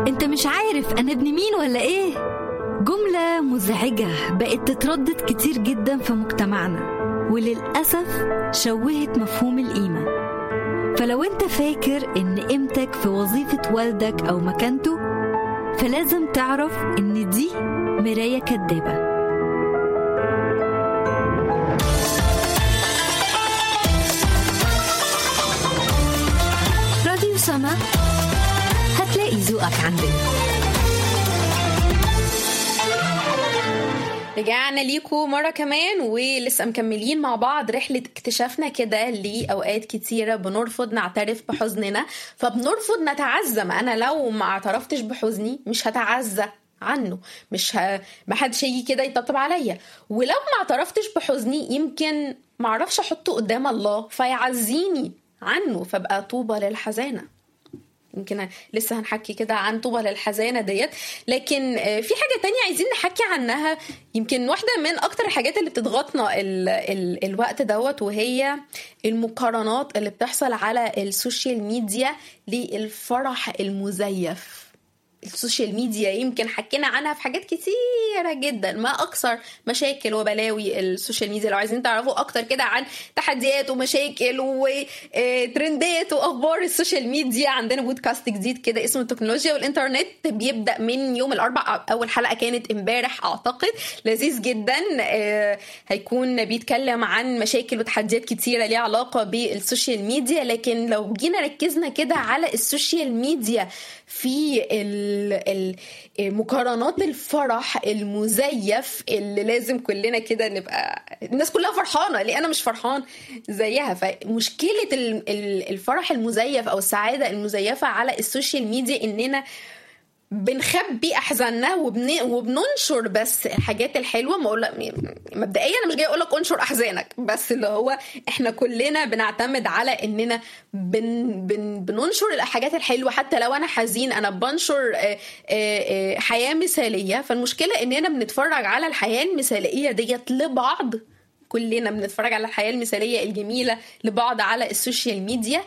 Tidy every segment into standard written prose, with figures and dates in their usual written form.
انت مش عارف انا ابن مين ولا ايه؟ جملة مزعجة بقت تتردد كتير جدا في مجتمعنا، وللأسف شوهت مفهوم القيمة. فلو انت فاكر ان قيمتك في وظيفة والدك او مكانته، فلازم تعرف ان دي مراية كدابة. راديو سما، هتلاقي ذوقك عندنا. رجعنا ليكم مرة كمان ولسه مكملين مع بعض رحلة اكتشافنا كده لأوقات كتيرة بنرفض نعترف بحزننا، فبنرفض نتعزم. أنا لو ما اعترفتش بحزني مش هتعزى عنه، محدش يجي كده يطبطب عليا. ولو ما اعترفتش بحزني يمكن معرفش احطه قدام الله فيعزيني عنه، فبقى طوبى للحزانة. يمكن لسه هنحكي كده عن طوبى للحزانة ديت، لكن في حاجة تانية عايزين نحكي عنها. يمكن واحدة من أكتر الحاجات اللي بتضغطنا الوقت دوت، وهي المقارنات اللي بتحصل على السوشيال ميديا للفرح المزيف. السوشيال ميديا يمكن حكينا عنها في حاجات كتيرة جدا، ما أكثر مشاكل وبلاوي السوشيال ميديا. لو عايزين تعرفوا أكتر كده عن تحديات ومشاكل وترندات وأخبار السوشيال ميديا، عندنا بودكاست جديد كده اسمه التكنولوجيا والإنترنت، بيبدأ من يوم الأربعاء. أول حلقة كانت امبارح أعتقد، لذيذ جدا. هيكون بيتكلم عن مشاكل وتحديات كتيرة ليها علاقة بالسوشيال ميديا. لكن لو جينا ركزنا كده على السوشيال ميديا في مقارنات الفرح المزيف اللي لازم كلنا كده نبقى الناس كلها فرحانة، ليه أنا مش فرحان زيها؟ فمشكلة الفرح المزيف أو السعادة المزيفة على السوشيال ميديا إننا بنخبي احزاننا وبننشر بس الحاجات الحلوه. مبدئيا انا مش جاي اقول لك انشر احزانك، بس اللي هو احنا كلنا بنعتمد على اننا بننشر الحاجات الحلوه. حتى لو انا حزين انا بنشر حياه مثاليه. فالمشكله اننا بنتفرج على الحياه المثاليه ديت لبعض، كلنا بنتفرج على الحياه المثاليه الجميله لبعض على السوشيال ميديا،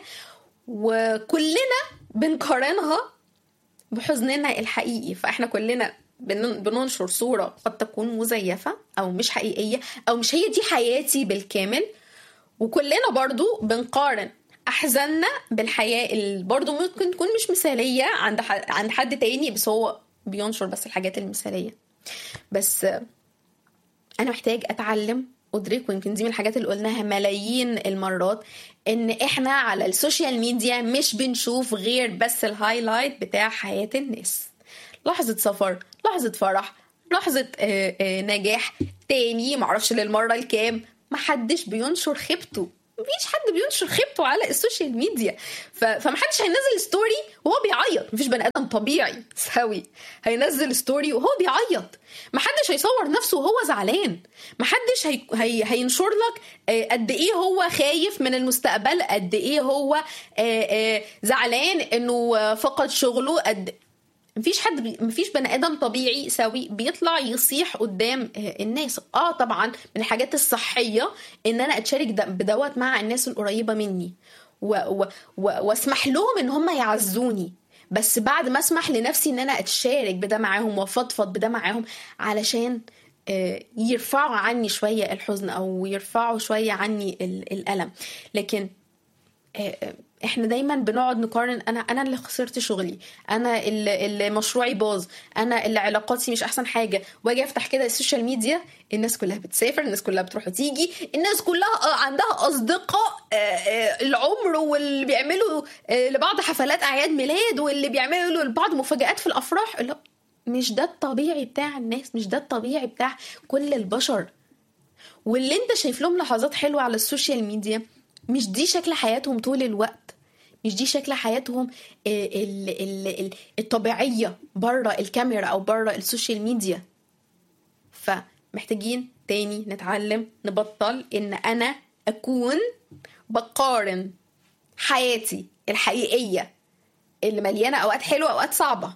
وكلنا بنقارنها بحزننا الحقيقي. فاحنا كلنا بننشر صورة قد تكون مزيفة او مش حقيقية او مش هي دي حياتي بالكامل، وكلنا برضو بنقارن احزاننا بالحياة اللي برضو ممكن تكون مش مثالية عند حد تاني، بس هو بينشر بس الحاجات المثالية. بس انا محتاج اتعلم أدرك، ويمكن دي من الحاجات اللي قلناها ملايين المرات، إن إحنا على السوشيال ميديا مش بنشوف غير بس الهايلايت بتاع حياة الناس. لحظة سفر، لحظة فرح، لحظة نجاح تاني، معرفش للمرة الكام. محدش بينشر خيبته، مفيش حد بينشر خيبته على السوشيال ميديا. فمحدش هينزل ستوري وهو بيعيط. مفيش بني ادم طبيعي سوي هينزل ستوري وهو بيعيط. محدش هيصور نفسه وهو زعلان. محدش هينشر لك قد ايه هو خايف من المستقبل، قد ايه هو زعلان انه فقد شغله. مفيش بني ادم طبيعي سوي بيطلع يصيح قدام الناس. طبعا من الحاجات الصحيه ان انا اتشارك بدوت مع الناس القريبه مني واسمح لهم ان هم يعزوني، بس بعد ما اسمح لنفسي ان انا اتشارك بده معاهم وفضفض بده معاهم، علشان يرفعوا عني شويه الحزن او يرفعوا شويه عني الالم. لكن احنا دايما بنقعد نقارن، انا اللي خسرت شغلي، انا اللي مشروعي باظ، انا اللي علاقاتي مش احسن حاجه. واجي افتح كده السوشيال ميديا، الناس كلها بتسافر، الناس كلها بتروح وتيجي، الناس كلها عندها اصدقاء العمر، واللي بيعملوا لبعض حفلات اعياد ميلاد، واللي بيعملوا لبعض مفاجآت في الافراح. لا، مش ده الطبيعي بتاع الناس، مش ده الطبيعي بتاع كل البشر. واللي انت شايف لهم لحظات حلوه على السوشيال ميديا مش دي شكل حياتهم طول الوقت، مش دي شكل حياتهم الطبيعية بره الكاميرا أو بره السوشيال ميديا. فمحتاجين تاني نتعلم نبطل إن أنا أكون بقارن حياتي الحقيقية اللي مليانة أوقات حلوة أوقات صعبة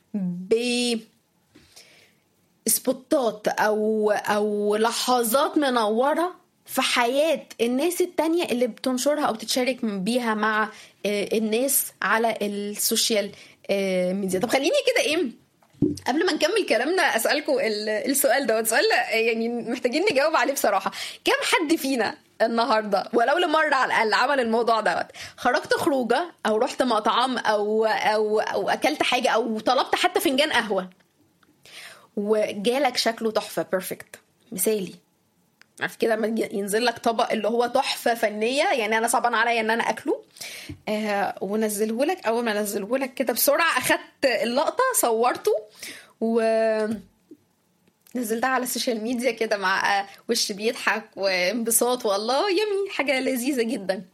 بسبوتات أو لحظات منورة في حياة الناس التانية اللي بتنشرها أو بتتشارك بيها مع الناس على السوشيال ميديا. طب خليني كده ايه قبل ما نكمل كلامنا اسالكم السؤال ده، سؤال يعني محتاجين نجاوب عليه بصراحه. كم حد فينا النهارده ولو لمره على الاقل عمل الموضوع دوت، خرجت خروجه او رحت مطعم او اكلت حاجه او طلبت حتى فنجان قهوه وجالك شكله تحفه بيرفكت مثالي، عارف كده لما ينزل لك طبق اللي هو تحفه فنيه، يعني انا صعبان عليا ان انا اكله ونزله لك. اول ما نزله لك كده بسرعه اخدت اللقطه صورته ونزلتها على السوشيال ميديا كده مع وش بيضحك وانبساط والله يمي حاجه لذيذه جدا.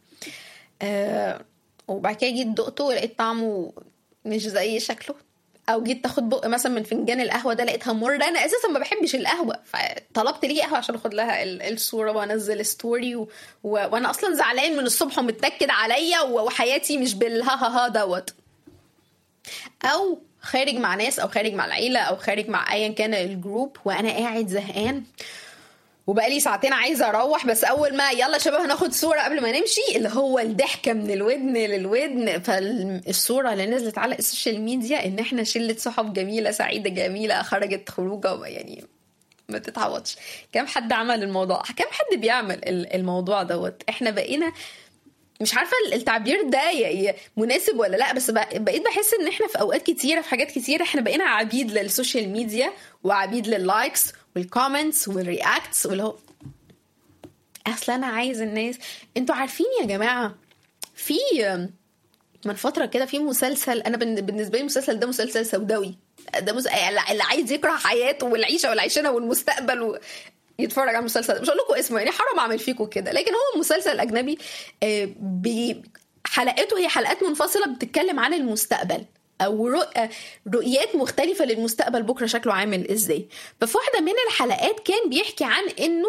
وبعد كده جيت دقته ولقيت طعمه مش زي شكله، او جيت تاخد بق مثلا من فنجان القهوه ده لقيتها مر، انا اساسا ما بحبش القهوه فطلبت ليه قهوه عشان اخد لها الصوره وانزل ستوري وانا اصلا زعلان من الصبح ومتنكد عليا وحياتي مش بالها دوت. او خارج مع ناس او خارج مع العيله او خارج مع ايا كان الجروب وانا قاعد زهقان وبقالي ساعتين عايزه اروح، بس اول ما يلا شباب هناخد صوره قبل ما نمشي اللي هو الضحكه من الودن للودن. فالصوره اللي نزلت على السوشيال ميديا ان احنا شله صحاب جميله سعيده جميله خرجت خروجه يعني ما تتعوضش. كم حد عمل الموضوع؟ كم حد بيعمل الموضوع دوت؟ احنا بقينا مش عارفه التعبير ده مناسب ولا لا، بس بقيت بحس ان احنا في اوقات كتيره في حاجات كتيره احنا بقينا عبيد للسوشيال ميديا وعبيد لللايكس والكومنتس والرياكتس واللي هو اصلا انا عايز الناس. انتوا عارفين يا جماعه في من فتره كده في مسلسل، انا بالنسبه لي المسلسل ده مسلسل سوداوي، ده اللي عايز يكره حياته والعيشه والعيشنه والمستقبل يتفرج على المسلسل ده. مش هقول لكم اسمه يعني حرام اعمل فيكم كده، لكن هو مسلسل اجنبي حلقاته هي حلقات منفصله بتتكلم عن المستقبل او رؤيات مختلفه للمستقبل بكره شكله عامل ازاي. ففي واحده من الحلقات كان بيحكي عن انه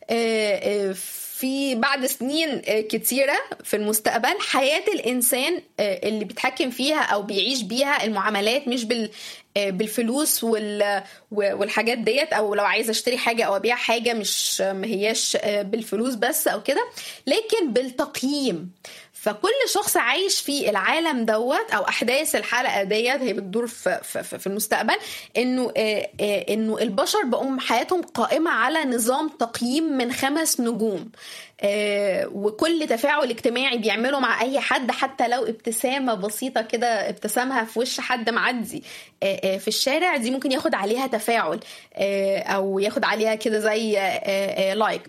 في بعد سنين كتيرة في المستقبل حياة الإنسان اللي بيتحكم فيها أو بيعيش بيها المعاملات مش بالفلوس والحاجات ديت، أو لو عايز أشتري حاجة أو أبيع حاجة مش مهياش بالفلوس بس أو كده، لكن بالتقييم. فكل شخص عايش في العالم دوت او احداث الحلقه ديت هي بتدور في المستقبل انه البشر بقوا حياتهم قائمه على نظام تقييم من 5 نجوم، وكل تفاعل اجتماعي بيعمله مع اي حد حتى لو ابتسامه بسيطه كده ابتسامها في وش حد معدي في الشارع دي ممكن ياخد عليها تفاعل او ياخد عليها كده زي لايك.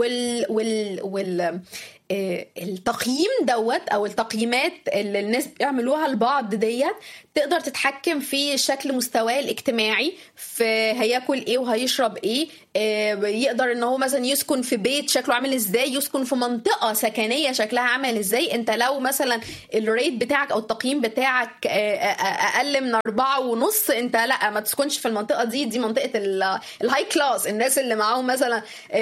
التقييم دوت او التقييمات اللي الناس بيعملوها لبعض ديت تقدر تتحكم في شكل مستواه الاجتماعي، في هياكل ايه وهيشرب ايه، يقدر ان هو مثلا يسكن في بيت شكله عامل ازاي، يسكن في منطقة سكنية شكلها عامل ازاي. انت لو مثلا الريت بتاعك او التقييم بتاعك اقل من 4.5 انت لا ما تسكنش في المنطقة دي منطقة الهاي كلاس، الناس اللي معاهم مثلا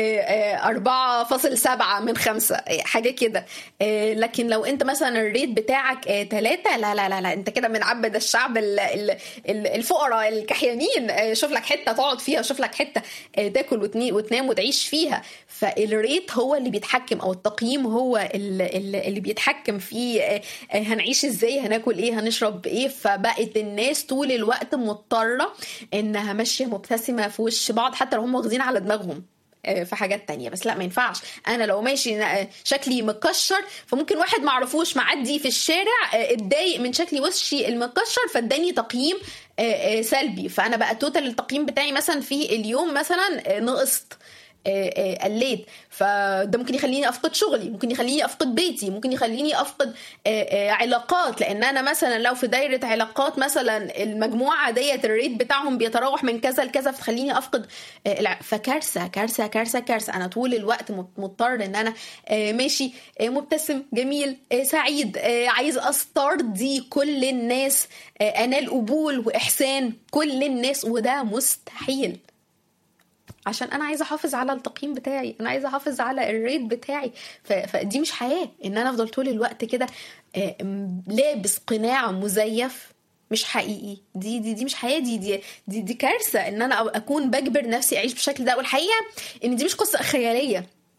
4.7 من 5 حاجة كده. لكن لو انت مثلا الريت بتاعك 3 لا انت كده من عبد الشعب الفقراء الكحيانين، شوف لك حتة تقعد فيها، شوف لك حتة تاكل وتنام وتعيش فيها. فالريت هو اللي بيتحكم او التقييم هو اللي بيتحكم في هنعيش ازاي، هناكل ايه، هنشرب ايه. فبقت الناس طول الوقت مضطرة انها ماشية مبتسمة في وش بعض حتى لو هم واخدين على دماغهم في حاجات تانية. بس لا ما ينفعش، انا لو ماشي شكلي مكشر فممكن واحد معرفوش معدي في الشارع اتضايق من شكلي وشي المكشر فاداني تقييم سلبي، فانا بقى توتال التقييم بتاعي مثلا في اليوم مثلا نقصت قليت، فده ممكن يخليني افقد شغلي، ممكن يخليني افقد بيتي، ممكن يخليني افقد علاقات، لان انا مثلا لو في دايره علاقات مثلا المجموعه ديت الريت بتاعهم بيتراوح من كذا لكذا فتخليني افقد فكارثه كارثه كارثه كارثه. انا طول الوقت مضطر ان انا ماشي مبتسم جميل سعيد، عايز استرضي كل الناس، انال قبول واحسان كل الناس، وده مستحيل عشان انا عايزه احافظ على التقييم بتاعي، انا عايزه احافظ على الريت بتاعي. فدي مش حياه ان انا افضل طول الوقت كده لابس قناع مزيف مش حقيقي. دي مش حياه، دي كارثه ان انا اكون بجبر نفسي اعيش بالشكل ده. والحقيقه ان دي مش قصه خياليه،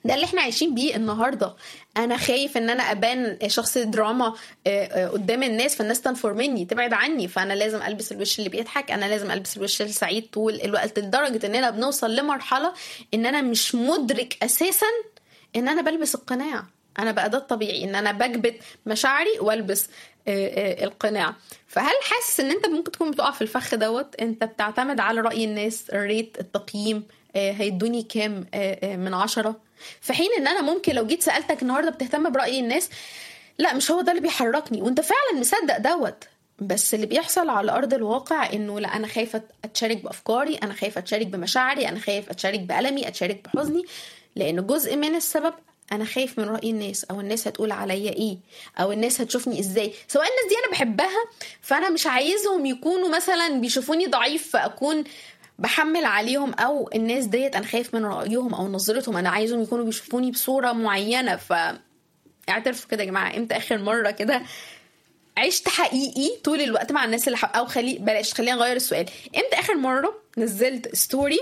ده اللي احنا عايشين بيه النهارده. انا خايف ان انا ابان شخص دراما قدام الناس، فالناس تنفر مني، تبعد عني، فانا لازم البس الوش اللي بيضحك، انا لازم البس الوش السعيد طول الوقت، لدرجه اننا بنوصل لمرحله ان انا مش مدرك اساسا ان انا بلبس القناع. انا بقى ده الطبيعي ان انا بكبت مشاعري والبس القناع. فهل حاسس ان انت ممكن تكون بتقع في الفخ دوت؟ انت بتعتمد على رأي الناس، الريت، التقييم، هيدوني كام من 10، في حين ان انا ممكن لو جيت سألتك النهاردة بتهتم برأي الناس، لا مش هو ده اللي بيحركني، وانت فعلا مصدق دوت. بس اللي بيحصل على أرض الواقع إنه لا، أنا خايفة أتشارك بأفكاري، أنا خايفة أتشارك بمشاعري، أنا خايف أتشارك بألمي، أتشارك بحزني، لأن جزء من السبب أنا خايف من رأي الناس، أو الناس هتقول عليا إيه، أو الناس هتشوفني إزاي. سواء الناس دي أنا بحبها، فأنا مش عايزهم يكونوا مثلا بيشوفوني ضعيف فأكون بحمل عليهم، أو الناس ديت أنا خايف من رأيهم أو نظرتهم، أنا عايزهم يكونوا بيشوفوني بصورة معينة. اعترفوا كده يا جماعة، امتى آخر مرة كده عشت حقيقي طول الوقت مع الناس اللي او خلينا نغير السؤال، امتى اخر مره نزلت ستوري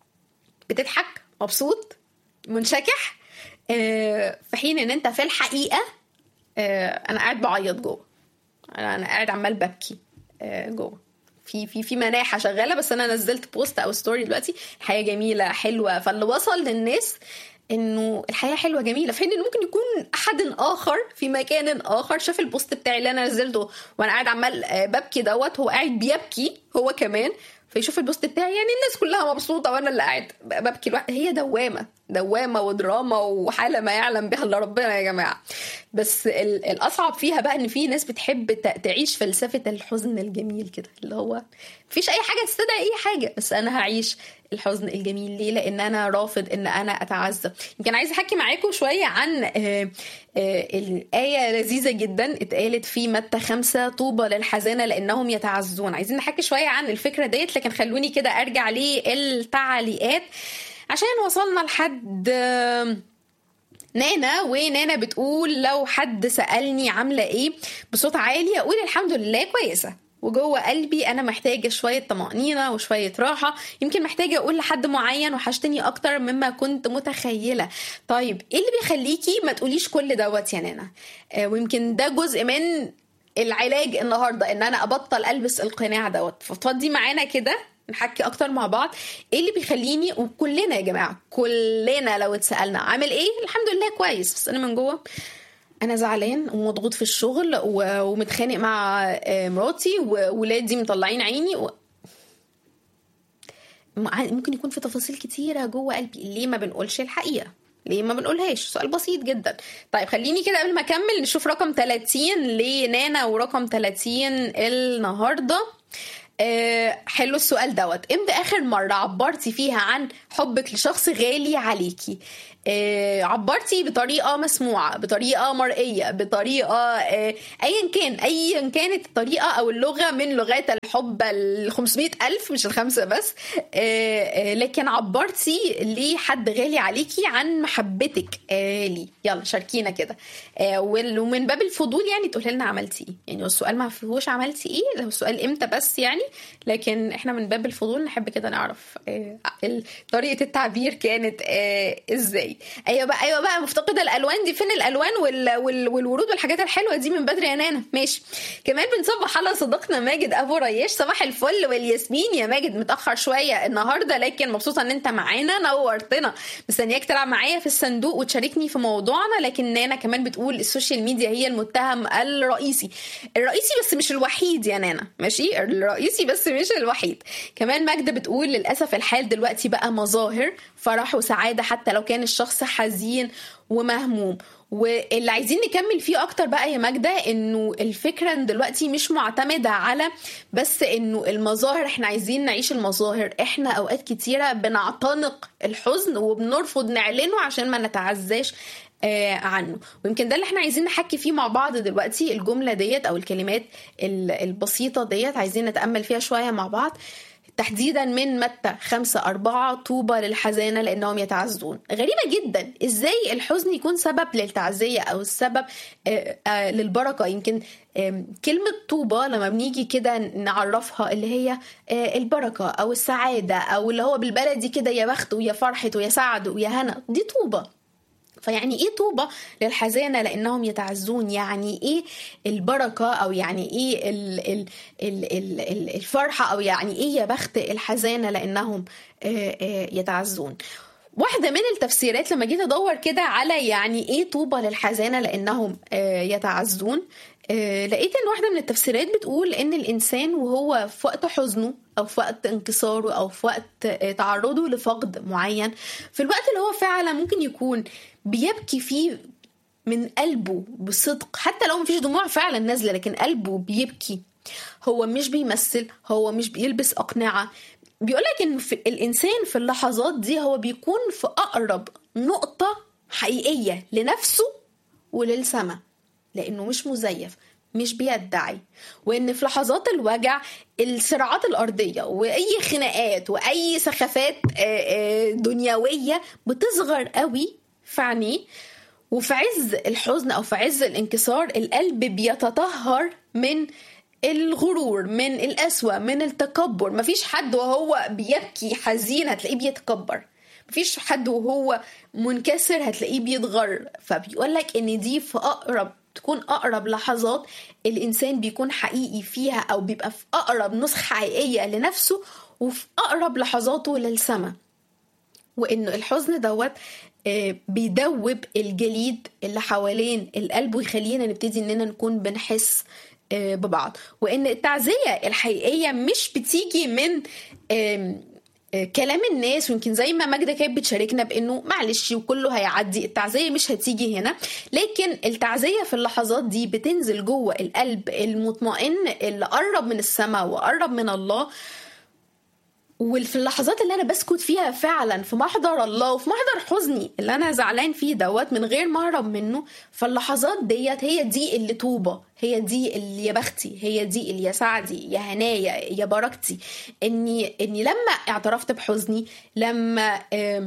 بتضحك مبسوط منشكح في حين ان انت في الحقيقه انا قاعد بعيط جوه، انا قاعد عمال ببكي جوه، في مناحه شغاله، بس انا نزلت بوست او ستوري دلوقتي الحياه جميله حلوه، فاللي وصل للناس انه الحياه حلوه جميله، في حين انه ممكن يكون احد اخر في مكان اخر شاف البوست بتاعي اللي انا نزلته وانا قاعد عمال ببكي دوت، هو قاعد بيبكي هو كمان، فيشوف البوست بتاعي يعني الناس كلها مبسوطه وانا اللي قاعد ببكي لوحدي. هي دوامه ودراما وحاله ما يعلم بها الا ربنا يا جماعه. بس الاصعب فيها بقى ان في ناس بتحب تعيش فلسفه الحزن الجميل كده، اللي هو مفيش اي حاجه تستدعي اي حاجه، بس انا هعيش الحزن الجميل. ليه؟ لان انا رافض ان انا اتعذب. يمكن عايزه احكي معاكم شويه عن الايه لذيذه جدا اتقالت في متى 5: طوبى للحزانه لانهم يتعزون. عايزين نحكي شويه عن الفكره ديت، لكن خلوني كده ارجع للتعليقات عشان وصلنا لحد نانا. ونانا بتقول لو حد سألني عاملة ايه بصوت عالي اقول الحمد لله كويسة، وجوه قلبي انا محتاجة شوية طمأنينة وشوية راحة، يمكن محتاجة اقول لحد معين وحشتني اكتر مما كنت متخيلة. طيب ايه اللي بيخليكي ما تقوليش كل دوت يا نانا؟ ويمكن ده جزء من العلاج النهاردة، ان انا ابطل البس القناع دوت. ففضي معانا كده نحكي اكتر مع بعض ايه اللي بيخليني، وكلنا يا جماعه كلنا لو اتسالنا عامل ايه الحمد لله كويس، بس انا من جوه انا زعلان ومضغوط في الشغل ومتخانق مع مراتي وولادي مطلعين عيني ممكن يكون في تفاصيل كتيره جوه قلبي. ليه ما بنقولش الحقيقه؟ ليه ما بنقولهاش؟ سؤال بسيط جدا. طيب خليني كده قبل ما اكمل نشوف رقم 30 لنانا ورقم 30 النهارده. حلو السؤال دوت. امتى اخر مرة عبرتي فيها عن حبك لشخص غالي عليكي؟ عبرتي بطريقة مسموعة، بطريقة مرئية، بطريقة ايا كانت الطريقة او اللغة من لغات الحب 500,000 مش 5 بس، لكن عبرتي لحد غالي عليكي عن محبتك لي. يلا شاركينا كده، ومن باب الفضول يعني تقولي لنا عملتي ايه. يعني السؤال ما فيهوش عملتي ايه، لو السؤال امتى بس يعني، لكن احنا من باب الفضول نحب كده نعرف طريقة التعبير كانت ازاي. ايوه بقى مفتقدة الالوان دي، فين الالوان والورود والحاجات الحلوة دي من بدري يا نانا؟ ماشي. كمان بنصبح على صديقنا ماجد ابو رياش. صباح الفل والياسمين يا ماجد، متأخر شوية النهاردة لكن مبسوطة ان انت معانا، نورتنا. مستنياك تلعب معايا في الصندوق وتشاركني في موضوعنا. لكن نانا كمان بتقول السوشيال ميديا هي المتهم الرئيسي بس مش الوحيد يا نانا، ماشي، الرئيسي بس مش الوحيد. كمان ماجدة بتقول للأسف الحال دلوقتي بقى مظاهر فرح وسعادة حتى لو كان الشخص حزين ومهموم. واللي عايزين نكمل فيه اكتر بقى يا ماجدة انه الفكرة دلوقتي مش معتمدة على بس انه المظاهر، احنا عايزين نعيش المظاهر. احنا اوقات كتيرة بنعتنق الحزن وبنرفض نعلنه عشان ما نتعزاش عنه. ويمكن ده اللي احنا عايزين نحكي فيه مع بعض دلوقتي. الجملة ديت او الكلمات البسيطة ديت عايزين نتأمل فيها شوية مع بعض، تحديدا من متى 5:4: طوبى للحزانة لأنهم يتعزون. غريبة جدا ازاي الحزن يكون سبب للتعزية او السبب للبركة. يمكن كلمة طوبى لما بنيجي كده نعرفها اللي هي البركة او السعادة، او اللي هو بالبلدي كده يا بخت ويا فرحة ويا سعد ويا هنا، دي طوبى. فيعني ايه طوبى للحزانة لانهم يتعزون؟ يعني ايه البركة، او يعني ايه الفرحة، او يعني ايه يا بخت الحزانة لانهم يتعزون؟ واحدة من التفسيرات لما جيت ادور كده على يعني ايه طوبى للحزانة لانهم يتعزون، لقيت ان واحدة من التفسيرات بتقول ان الانسان وهو في وقت حزنه او في وقت انكساره او في وقت تعرضه لفقد معين، في الوقت اللي هو فعلا ممكن يكون بيبكي فيه من قلبه بصدق، حتى لو مفيش دموع فعلا نازلة لكن قلبه بيبكي، هو مش بيمثل، هو مش بيلبس أقنعة. بيقولك ان الانسان في اللحظات دي هو بيكون في اقرب نقطة حقيقية لنفسه وللسماء، لانه مش مزيف، مش بيدعي. وان في لحظات الوجع الصراعات الارضية واي خناقات واي سخافات دنيوية بتصغر قوي في عينيه، وفي عز الحزن او في عز الانكسار القلب بيتطهر من الغرور، من القسوة، من التكبر. مفيش حد وهو بيبكي حزين هتلاقيه بيتكبر، مفيش حد وهو منكسر هتلاقيه بيتغر. فبيقولك ان دي في تكون اقرب لحظات الانسان بيكون حقيقي فيها، او بيبقى في اقرب نسخة حقيقية لنفسه وفي اقرب لحظاته للسماء. وانه الحزن دوت بيدوب الجليد اللي حوالين القلب ويخلينا نبتدي اننا نكون بنحس ببعض. وان التعزية الحقيقية مش بتيجي من كلام الناس، ويمكن زي ما ماجدة كانت بتشاركنا بانه معلش وكله هيعدي، التعزية مش هتيجي هنا، لكن التعزية في اللحظات دي بتنزل جوه القلب المطمئن اللي قرب من السماء وقرب من الله. وفي اللحظات اللي انا بسكت فيها فعلا في محضر الله وفي محضر حزني اللي انا زعلان فيه دوت من غير ما اهرب منه، فاللحظات ديت هي دي اللي طوبة، هي دي اللي يا بختي، هي دي اللي يا سعدي، يا هنايا، يا بركتي. اني لما اعترفت بحزني، لما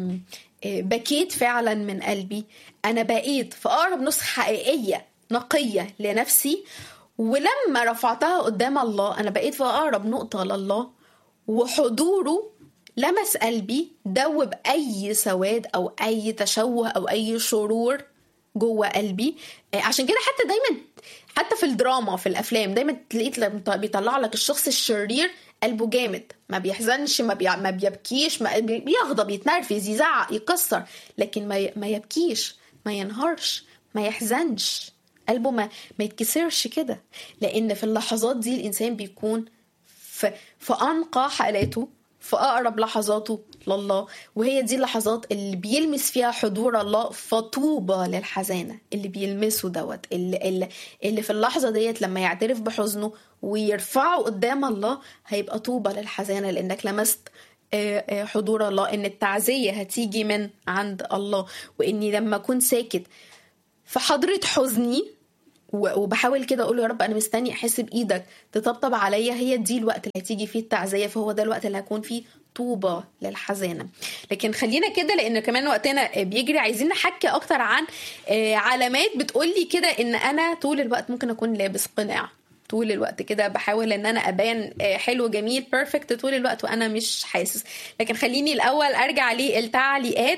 بكيت فعلا من قلبي، انا بقيت في اقرب نسخة حقيقية نقية لنفسي. ولما رفعتها قدام الله انا بقيت في اقرب نقطة لله، وحضوره لمس قلبي، دوب أي سواد أو أي تشوه أو أي شرور جوه قلبي. عشان كده حتى دايما، حتى في الدراما في الأفلام دايما تلاقيت بيطلع لك الشخص الشرير قلبه جامد، ما بيحزنش، ما بيبكيش، ما بيغضب، يتنرفز، يزعق، يكسر، لكن ما يبكيش، ما ينهارش، ما يحزنش، قلبه ما يتكسرش كده. لأن في اللحظات دي الإنسان بيكون في أنقى حالاته، في أقرب لحظاته لله، وهي دي اللحظات اللي بيلمس فيها حضور الله. فطوبى للحزانة اللي بيلمسه دوت، اللي في اللحظة ديت لما يعترف بحزنه ويرفعه قدام الله، هيبقى طوبى للحزانة لأنك لمست حضور الله، إن التعزية هتيجي من عند الله. وإني لما أكون ساكت في حضرة حزني وبحاول كده اقول يا رب انا مستني احس بايدك تطبطب عليا، هي دي الوقت اللي هتيجي فيه التعزية، فهو ده الوقت اللي هكون فيه طوبى للحزانة. لكن خلينا كده لان كمان وقتنا بيجري، عايزين نحكي اكتر عن علامات بتقولي كده ان انا طول الوقت ممكن اكون لابس قناع، طول الوقت كده بحاول ان انا ابان حلو جميل بيرفكت طول الوقت وانا مش حاسس. لكن خليني الاول ارجع للتعليقات.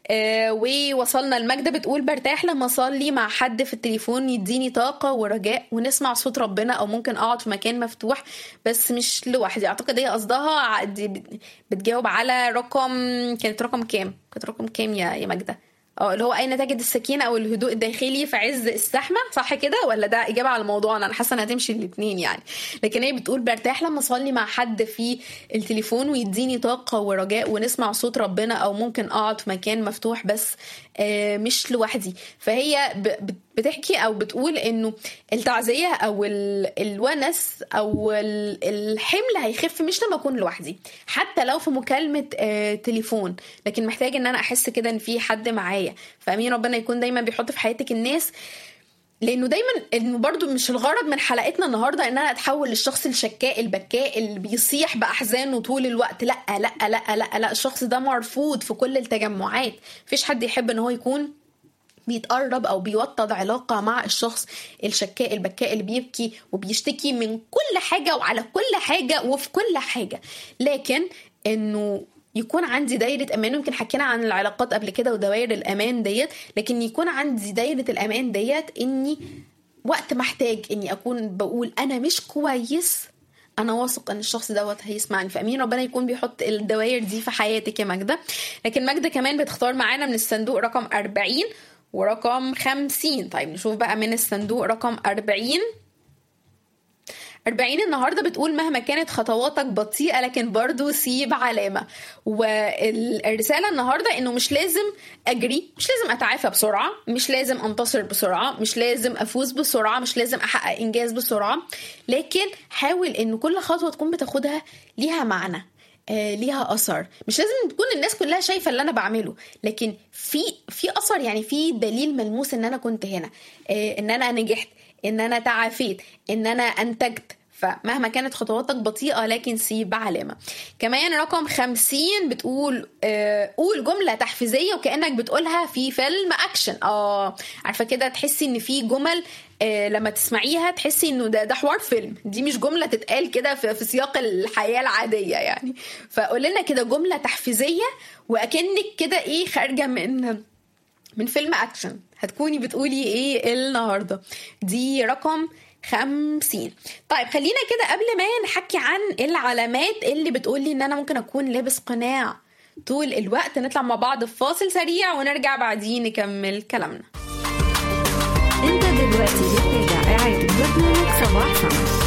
ووصلنا المجدة بتقول برتاح لما اصلي مع حد في التليفون يديني طاقة ورجاء ونسمع صوت ربنا، او ممكن اقعد في مكان مفتوح بس مش لوحدي. اعتقد هي قصدها بتجاوب على رقم، كانت رقم كام؟ كانت رقم كام يا مجدة؟ اللي هو اين تجد السكينه او الهدوء الداخلي في عز الزحمه، صح كده ولا ده اجابه على الموضوع؟ انا حاسه انها هتمشي الاثنين يعني. لكن هي بتقول برتاح لما اصلي مع حد في التليفون ويديني طاقه ورجاء ونسمع صوت ربنا، او ممكن اقعد في مكان مفتوح بس مش لوحدي. فهي بتحكي او بتقول انه التعزيه او الونس او الحمل هيخف مش لما اكون لوحدي، حتى لو في مكالمه تليفون، لكن محتاج ان انا احس كده ان في حد معايا. فامين ربنا يكون دايما بيحط في حياتك الناس، لانه دايما انه برضو مش الغرض من حلقتنا النهارده ان انا اتحول للشخص الشكاء البكاء اللي بيصيح باحزانه طول الوقت. لا لا لا لا لا، الشخص ده مرفوض في كل التجمعات. مفيش حد يحب ان هو يكون بيتقرب او بيوطد علاقة مع الشخص الشكاء البكاء اللي بيبكي وبيشتكي من كل حاجة وعلى كل حاجة وفي كل حاجة. لكن انه يكون عندي دايرة أمان. يمكن حكينا عن العلاقات قبل كده ودوائر الأمان ديت، لكن يكون عندي دايرة الأمان ديت إني وقت محتاج إني أكون بقول أنا مش كويس، أنا واثق إن الشخص دوت هيسمعني. فأمين ربنا يكون بيحط الدوائر دي في حياتك يا ماجدة. لكن ماجدة كمان بتختار معانا من الصندوق رقم 40 ورقم 50. طيب نشوف بقى من الصندوق رقم 40 النهاردة بتقول مهما كانت خطواتك بطيئة لكن برضو سيب علامة. والرسالة النهاردة انه مش لازم اجري، مش لازم اتعافى بسرعة، مش لازم انتصر بسرعة، مش لازم افوز بسرعة، مش لازم احقق انجاز بسرعة، لكن حاول انه كل خطوة تكون بتاخدها ليها معنى، ليها اثر. مش لازم تكون الناس كلها شايفه اللي انا بعمله، لكن في اثر، يعني في دليل ملموس ان انا كنت هنا، ان انا نجحت، ان انا تعافيت، ان انا انتجت. فمهما كانت خطواتك بطيئة لكن سيب علامة. كمان رقم 50 بتقول قول جملة تحفيزية وكأنك بتقولها في فيلم أكشن. عارفة كده تحسي ان في جمل لما تسمعيها تحسي انه ده حوار فيلم، دي مش جملة تتقال كده في سياق الحياة العادية يعني. فقول لنا كده جملة تحفيزية وأكنك كده ايه خارجة من فيلم أكشن، هتكوني بتقولي ايه النهاردة. دي رقم 50. طيب خلينا كده قبل ما نحكي عن العلامات اللي بتقولي ان انا ممكن اكون لابس قناع طول الوقت، نطلع مع بعض في فاصل سريع ونرجع بعدين نكمل كلامنا. انت دلوقتي بتتابع إعادة برنامج صباح سما.